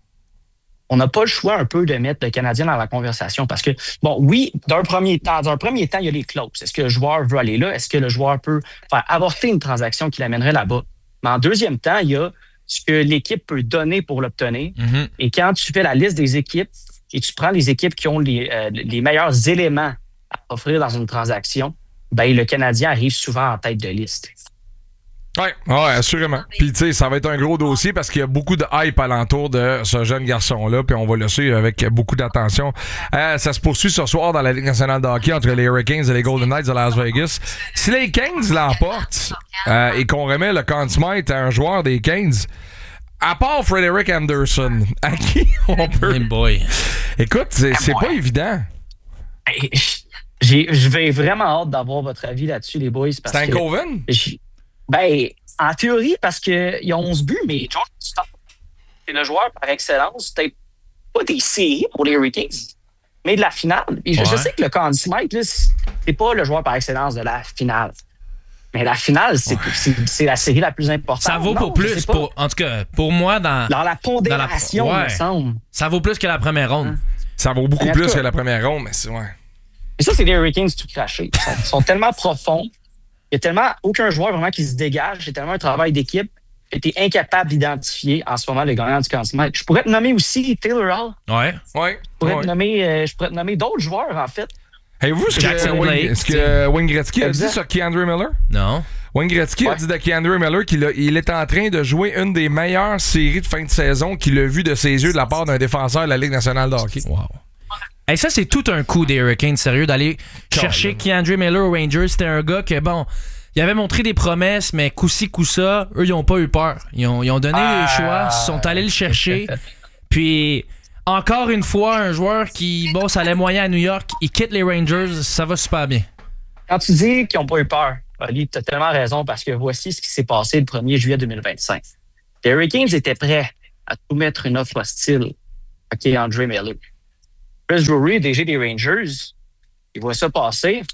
Speaker 23: on n'a pas le choix un peu de mettre le Canadien dans la conversation parce que, bon, oui, dans un premier temps, il y a les clauses. Est-ce que le joueur veut aller là? Est-ce que le joueur peut faire avorter une transaction qui l'amènerait là-bas? Mais en deuxième temps, il y a ce que l'équipe peut donner pour l'obtenir. Mm-hmm. Et quand tu fais la liste des équipes et tu prends les équipes qui ont les meilleurs éléments à offrir dans une transaction, ben le Canadien arrive souvent en tête de liste.
Speaker 2: Oui, assurément. Puis, tu sais, ça va être un gros dossier parce qu'il y a beaucoup de hype alentour de ce jeune garçon-là, puis on va le suivre avec beaucoup d'attention. Ça se poursuit ce soir dans la Ligue nationale de hockey entre les Hurricanes et les Golden Knights de Las Vegas. Si les Kings l'emportent et qu'on remet le Conn Smythe à un joueur des Kings, à part Frederick Anderson, à qui on peut...
Speaker 3: Hey boy.
Speaker 2: Écoute, c'est pas évident.
Speaker 23: Je vais vraiment hâte d'avoir votre avis là-dessus, les boys.
Speaker 2: C'est un Coven?
Speaker 23: Ben, en théorie, parce qu'ils ont 11 buts, mais John Stone, c'est le joueur par excellence, peut-être pas des séries pour les Hurricanes, mais de la finale. Et je sais que le Conn Smythe, c'est pas le joueur par excellence de la finale. Mais la finale, c'est la série la plus importante.
Speaker 3: Ça vaut pour plus. En tout cas, pour moi, dans
Speaker 23: la pondération, il me semble.
Speaker 3: Ça vaut plus que la première ronde.
Speaker 2: Ça vaut beaucoup plus que la première ronde, mais c'est... Ouais.
Speaker 23: Et ça, c'est les Hurricanes tout crachés. Ils sont tellement profonds. Il y a tellement aucun joueur vraiment qui se dégage. C'est tellement un travail d'équipe que tu es incapable d'identifier en ce moment le gagnant du Conn Smythe. Je pourrais te nommer aussi Taylor Hall.
Speaker 2: Ouais.
Speaker 23: Je pourrais te nommer d'autres joueurs, en fait.
Speaker 2: Avez-vous ce que Wayne Gretzky a dit sur K'Andre Miller?
Speaker 3: Non.
Speaker 2: Wayne Gretzky a dit de K'Andre Miller qu'il est en train de jouer une des meilleures séries de fin de saison qu'il a vues de ses yeux de la part d'un défenseur de la Ligue nationale de hockey.
Speaker 3: Wow. Hey, ça, c'est tout un coup des Hurricanes, sérieux, d'aller chercher K'Andre Miller aux Rangers. C'était un gars que, bon, il avait montré des promesses, mais coup-ci, coup-ça, eux, ils n'ont pas eu peur. Ils ont donné le choix, ils sont allés le chercher. Puis, encore une fois, un joueur qui bosse à les moyens à New York, il quitte les Rangers, ça va super bien.
Speaker 23: Quand tu dis qu'ils n'ont pas eu peur, Ali, tu as tellement raison, parce que voici ce qui s'est passé le 1er juillet 2025. Les Hurricanes étaient prêts à tout mettre une offre hostile à K'Andre Miller. Chris Drury, DG des Rangers, il voit ça passer.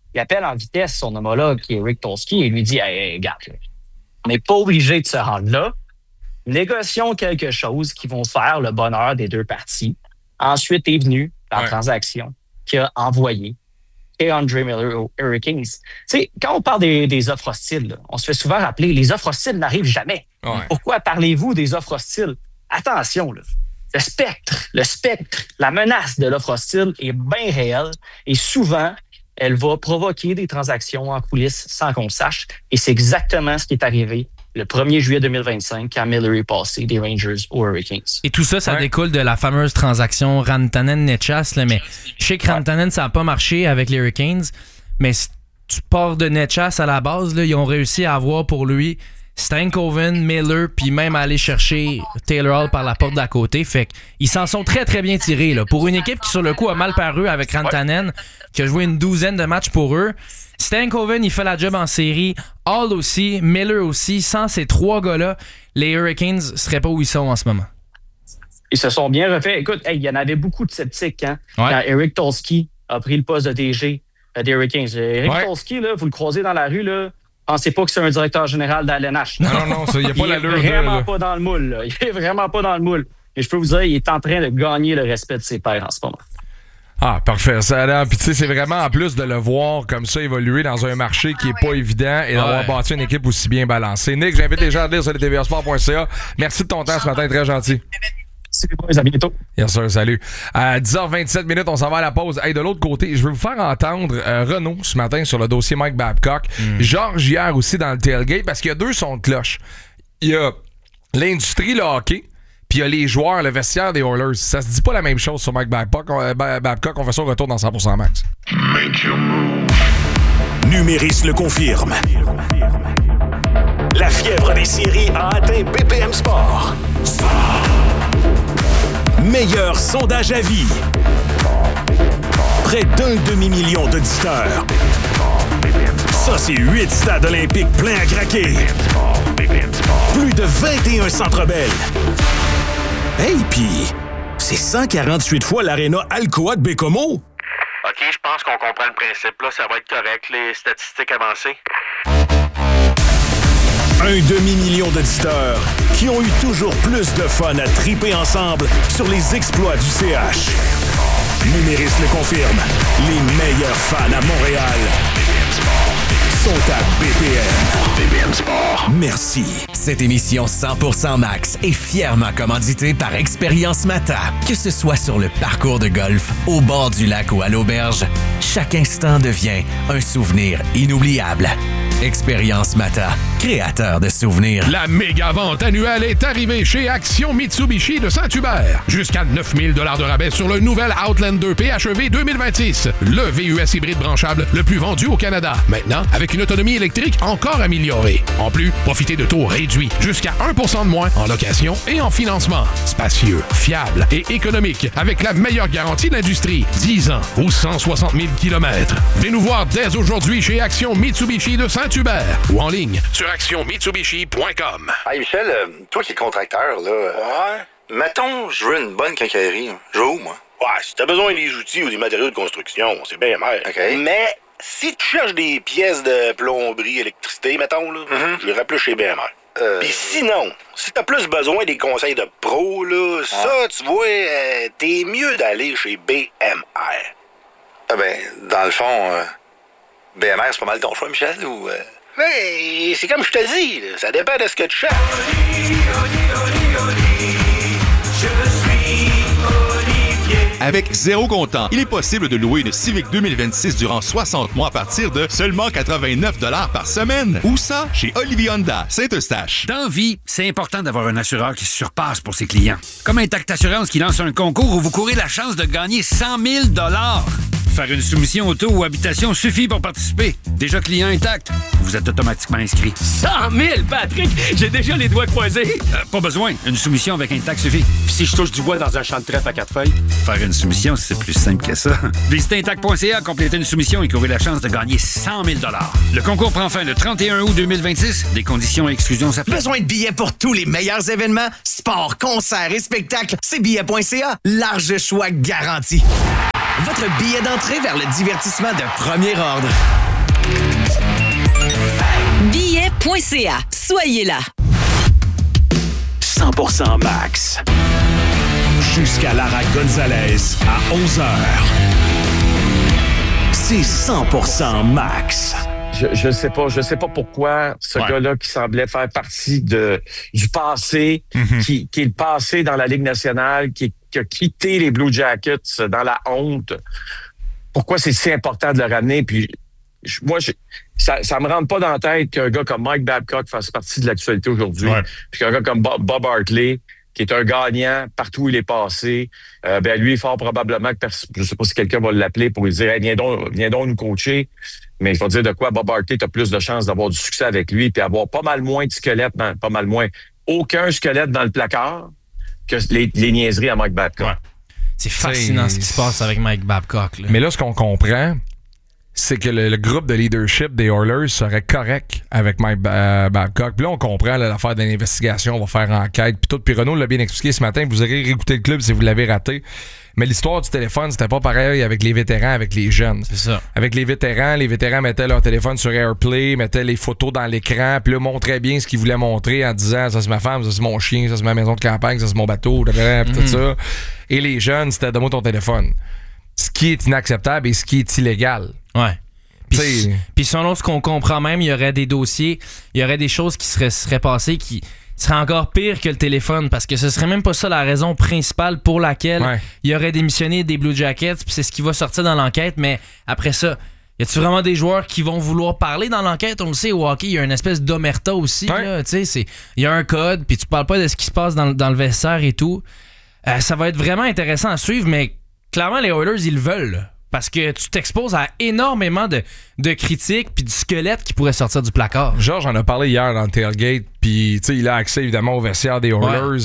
Speaker 23: il appelle en vitesse son homologue, qui est Rick Tolsky, et lui dit « Hey, regarde, on n'est pas obligé de se rendre là. Négocions quelque chose qui vont faire le bonheur des deux parties. » Ensuite est venu la transaction qui a envoyé Andre Miller aux Hurricanes. Tu sais, quand on parle des offres hostiles, là, on se fait souvent rappeler, les offres hostiles n'arrivent jamais. Ouais. Pourquoi parlez-vous des offres hostiles? Attention, là. Le spectre, la menace de l'offre hostile est bien réelle et souvent, elle va provoquer des transactions en coulisses sans qu'on le sache. Et c'est exactement ce qui est arrivé le 1er juillet 2025 quand Miller est passé des Rangers aux Hurricanes.
Speaker 3: Et tout ça, ça découle de la fameuse transaction Rantanen-Netchas. Mais je sais que Rantanen, ça n'a pas marché avec les Hurricanes, mais si tu pars de Netchas à la base, là, ils ont réussi à avoir pour lui Stankoven, Miller, puis même aller chercher Taylor Hall par la porte d'à côté. Fait qu'ils s'en sont très, très bien tirés. Là. Pour une équipe qui, sur le coup, a mal paru avec Rantanen, qui a joué une 12aine de matchs pour eux, Stankoven, il fait la job en série. Hall aussi, Miller aussi. Sans ces trois gars-là, les Hurricanes seraient pas où ils sont en ce moment.
Speaker 23: Ils se sont bien refaits. Écoute, il y en avait beaucoup de sceptiques quand Eric Tolsky a pris le poste de DG des Hurricanes. Eric Tolsky, là, vous le croisez dans la rue, là, pensez pas que c'est un directeur général d'ALNH.
Speaker 2: Non, il n'y a pas l'allure.
Speaker 23: Il est vraiment pas dans le moule. Là. Il est vraiment pas dans le moule. Et je peux vous dire, il est en train de gagner le respect de ses pairs en ce moment.
Speaker 2: Ah, parfait. Puis tu sais, c'est vraiment en plus de le voir comme ça évoluer dans un marché qui est pas évident et d'avoir bâti une équipe aussi bien balancée. Nick, j'invite les gens à lire sur le tvsport.ca. Merci de ton temps ce matin, très gentil.
Speaker 23: À bientôt.
Speaker 2: Bien sûr, salut. À 10h27, on s'en va à la pause. Hey, de l'autre côté, je vais vous faire entendre Renaud ce matin sur le dossier Mike Babcock. Georges hier aussi dans le tailgate parce qu'il y a deux sons de cloche. Il y a l'industrie, le hockey, puis il y a les joueurs, le vestiaire des Oilers. Ça se dit pas la même chose sur Mike Babcock. On fait ça au retour dans 100% Max.
Speaker 1: Numéris le confirme. La fièvre des séries a atteint BPM Sport. Meilleur sondage à vie. Près d'un demi-million d'auditeurs. Ça, c'est 8 stades olympiques pleins à craquer. Plus de 21 Centre Bell. Hey, pis c'est 148 fois l'aréna Alcoa de Bécomo.
Speaker 5: OK, je pense qu'on comprend le principe. Là, ça va être correct, les statistiques avancées.
Speaker 1: Un demi-million d'auditeurs qui ont eu toujours plus de fun à triper ensemble sur les exploits du CH. Numéris le confirme. Les meilleurs fans à Montréal sont à BPM Sport. Merci.
Speaker 22: Cette émission 100% Max est fièrement commanditée par Expérience Mata. Que ce soit sur le parcours de golf, au bord du lac ou à l'auberge, chaque instant devient un souvenir inoubliable. Expérience Mata, créateur de souvenirs.
Speaker 6: La méga vente annuelle est arrivée chez Action Mitsubishi de Saint-Hubert. Jusqu'à 9 000 $ de rabais sur le nouvel Outlander PHEV 2026. Le VUS hybride branchable le plus vendu au Canada. Maintenant, avec une autonomie électrique encore améliorée. En plus, profitez de taux réduits. Jusqu'à 1% de moins en location et en financement. Spacieux, fiable et économique. Avec la meilleure garantie de l'industrie. 10 ans ou 160 000 km. Venez nous voir dès aujourd'hui chez Action Mitsubishi de Saint-Hubert ou en ligne sur actionmitsubishi.com.
Speaker 7: Hey Michel, toi qui es contracteur, là, mettons, je veux une bonne quincaillerie. Je veux où, moi?
Speaker 24: Ouais, si t'as besoin des outils ou des matériaux de construction, c'est bien mal.
Speaker 7: Okay.
Speaker 24: Mais si tu cherches des pièces de plomberie, électricité, mettons, là, j'irais plus chez BMR. Puis sinon, si t'as plus besoin des conseils de pro, là, ça, tu vois, t'es mieux d'aller chez BMR.
Speaker 7: Ah ben, dans le fond, BMR, c'est pas mal ton choix, Michel, ou...
Speaker 24: Mais c'est comme je te dis, là, ça dépend de ce que tu cherches.
Speaker 25: Avec zéro comptant, il est possible de louer une Civic 2026 durant 60 mois à partir de seulement 89 $ par semaine. Où ça? Chez Olivier Honda, Saint-Eustache.
Speaker 17: Dans vie, c'est important d'avoir un assureur qui se surpasse pour ses clients. Comme Intact Assurance qui lance un concours où vous courez la chance de gagner 100 000 $. Faire une soumission auto ou habitation suffit pour participer. Déjà client Intact, vous êtes automatiquement inscrit.
Speaker 18: 100 000, Patrick! J'ai déjà les doigts croisés.
Speaker 17: Pas besoin. Une soumission avec Intact suffit.
Speaker 18: Puis si je touche du bois dans un champ de trèfle à 4 feuilles?
Speaker 17: Faire une soumission, c'est plus simple que ça. Visitez Intact.ca, complétez une soumission et courez la chance de gagner 100 000 $. Le concours prend fin le 31 août 2026. Des conditions et exclusions s'appliquent.
Speaker 19: Besoin de billets pour tous les meilleurs événements? Sport, concerts et spectacles, c'est billets.ca. Large choix garanti. Votre billet d'entrée vers le divertissement de premier ordre.
Speaker 4: Choc.ca. Soyez là.
Speaker 1: 100% Max. Jusqu'à Lara Gonzalez à 11h. C'est 100% Max.
Speaker 8: Je sais pas pourquoi ce gars-là qui semblait faire partie du passé, qui est le passé dans la Ligue nationale, qui a quitté les Blue Jackets dans la honte. Pourquoi c'est si important de le ramener? Puis ça me rentre pas dans la tête qu'un gars comme Mike Babcock fasse partie de l'actualité aujourd'hui. Puis qu'un gars comme Bob Hartley, qui est un gagnant partout où il est passé, lui, fort probablement que je sais pas si quelqu'un va l'appeler pour lui dire hey, viens donc nous coacher. Mais il faut dire de quoi Bob Hartley, t'as plus de chances d'avoir du succès avec lui puis avoir pas mal moins de squelettes, aucun squelette dans le placard que les niaiseries à Mike Babcock.
Speaker 3: Ouais. C'est fascinant ce qui se passe avec Mike Babcock. Là.
Speaker 2: Mais là, ce qu'on comprend, c'est que le groupe de leadership des Oilers serait correct avec Mike Babcock. Puis là, on comprend l'affaire d'une investigation, on va faire enquête. Puis tout, puis Renaud l'a bien expliqué ce matin. Vous aurez réécouté le club si vous l'avez raté. Mais l'histoire du téléphone, c'était pas pareil avec les vétérans, avec les jeunes.
Speaker 3: C'est ça.
Speaker 2: Avec les vétérans mettaient leur téléphone sur AirPlay, mettaient les photos dans l'écran, puis là, montraient bien ce qu'ils voulaient montrer en disant ça c'est ma femme, ça c'est mon chien, ça c'est ma maison de campagne, ça c'est mon bateau, tout ça. Et les jeunes, c'était donne-moi ton téléphone. Ce qui est inacceptable et ce qui est illégal.
Speaker 3: Ouais. Puis selon ce qu'on comprend même, il y aurait des dossiers, il y aurait des choses qui seraient passées qui seraient encore pires que le téléphone parce que ce serait même pas ça la raison principale pour laquelle il aurait démissionné des Blue Jackets, puis c'est ce qui va sortir dans l'enquête. Mais après ça, y a-tu vraiment des joueurs qui vont vouloir parler dans l'enquête? On le sait, au hockey, il y a une espèce d'omerta aussi. Il y a un code, puis tu parles pas de ce qui se passe dans le vestiaire et tout. Ça va être vraiment intéressant à suivre, mais clairement, les Oilers, ils le veulent, là. Parce que tu t'exposes à énormément de critiques puis du squelette qui pourrait sortir du placard.
Speaker 2: Georges en a parlé hier dans le tailgate, puis il a accès évidemment au vestiaire des Oilers.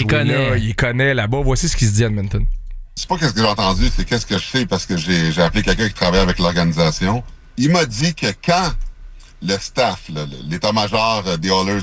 Speaker 2: Il connaît là-bas. Voici ce qu'il se dit à Edmonton.
Speaker 9: C'est pas qu'est-ce que j'ai entendu, c'est qu'est-ce que je sais parce que j'ai appelé quelqu'un qui travaille avec l'organisation. Il m'a dit que quand le staff, l'état-major des Oilers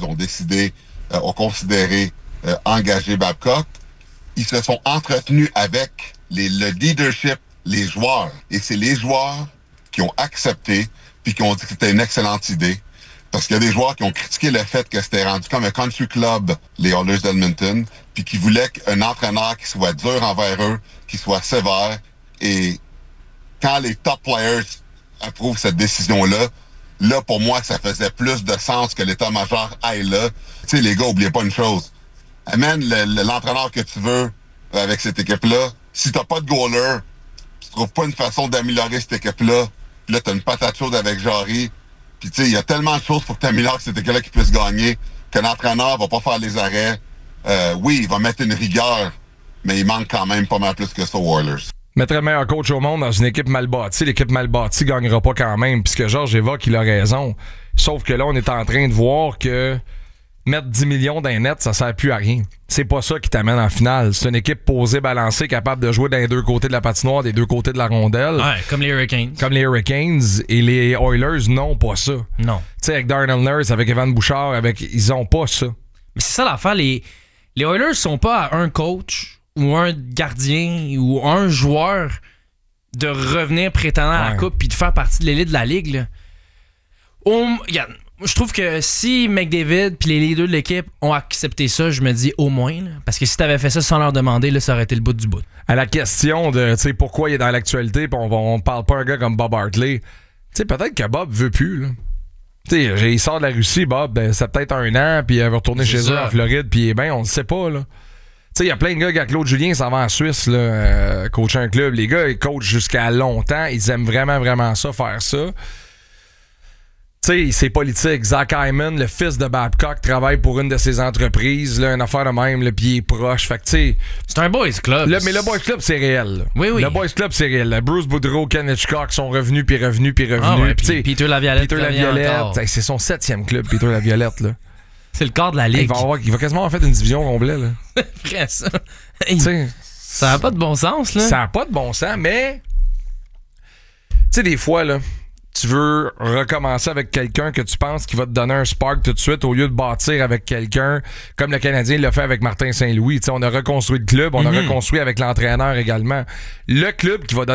Speaker 9: ont considéré engager Babcock, ils se sont entretenus avec le leadership, les joueurs. Et c'est les joueurs qui ont accepté puis qui ont dit que c'était une excellente idée. Parce qu'il y a des joueurs qui ont critiqué le fait que c'était rendu comme un country club, les Oilers d'Edmonton, puis qui voulaient un entraîneur qui soit dur envers eux, qui soit sévère. Et quand les top players approuvent cette décision-là, là, pour moi, ça faisait plus de sens que l'état-major aille là. Tu sais, les gars, oubliez pas une chose. Amène l'entraîneur que tu veux avec cette équipe-là. Si t'as pas de goaler, tu trouves pas une façon d'améliorer cette équipe-là. Puis là, t'as une patate chaude avec Jarry. Puis tu sais, il y a tellement de choses pour que t'améliores cette équipe-là qui puisse gagner qu'un entraîneur va pas faire les arrêts. Oui, il va mettre une rigueur, mais il manque quand même pas mal plus que ça aux Oilers.
Speaker 2: Mettre le meilleur coach au monde dans une équipe mal bâtie. L'équipe mal bâtie gagnera pas quand même. Puisque Georges évoque, il a raison. Sauf que là, on est en train de voir que mettre 10 millions dans les nets, ça sert plus à rien. C'est pas ça qui t'amène en finale. C'est une équipe posée, balancée, capable de jouer dans les deux côtés de la patinoire, des deux côtés de la rondelle.
Speaker 3: Ouais, comme les Hurricanes.
Speaker 2: Comme les Hurricanes. Et les Oilers n'ont pas ça.
Speaker 3: Non.
Speaker 2: Tu sais, avec Darnell Nurse, avec Evan Bouchard, ils ont pas ça.
Speaker 3: Mais c'est ça l'affaire. Les Oilers sont pas à un coach ou un gardien ou un joueur de revenir prétendant à la coupe puis de faire partie de l'élite de la ligue, là. Regarde, je trouve que si McDavid puis les leaders de l'équipe ont accepté ça, je me dis au moins, là, parce que si t'avais fait ça sans leur demander, là, ça aurait été le bout du bout.
Speaker 2: À la question de pourquoi il est dans l'actualité, pis on parle pas un gars comme Bob Hartley, peut-être que Bob veut plus. Là. Il sort de la Russie, Bob, ça peut-être 1 an, puis il va retourner chez eux en Floride, puis on le sait pas. Là. Il y a plein de gars, Claude Julien s'en va en Suisse, là, coacher un club. Les gars, ils coachent jusqu'à longtemps, ils aiment vraiment, vraiment ça, faire ça. C'est politique. Zach Hyman, le fils de Babcock, travaille pour une de ses entreprises, là, une affaire de même, puis il est proche. Fait que, c'est
Speaker 3: un boys club.
Speaker 2: Mais le boys club, c'est réel. Là.
Speaker 3: Oui.
Speaker 2: Le boys club, c'est réel. Là. Bruce Boudreau, Ken Hitchcock sont revenus.
Speaker 3: Ah ouais, Peter Laviolette.
Speaker 2: C'est son 7e club, Peter Laviolette. Là.
Speaker 3: C'est le corps de la ligue.
Speaker 2: Il va quasiment en faire une division complète. Là.
Speaker 3: Après ça. Ça n'a pas de bon sens. Là.
Speaker 2: Ça n'a pas de bon sens, mais des fois, là, tu veux recommencer avec quelqu'un que tu penses qui va te donner un spark tout de suite au lieu de bâtir avec quelqu'un comme le Canadien l'a fait avec Martin Saint-Louis. On a reconstruit le club, on a reconstruit avec l'entraîneur également. Le club qui va donner